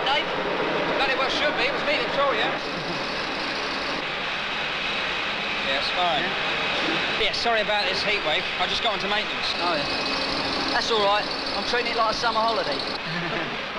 Dave? Bloody well should be. It was me that saw you. Yes, fine. Yeah, sorry about this heat wave. I just got onto maintenance. Oh, yeah. That's all right. I'm treating it like a summer holiday.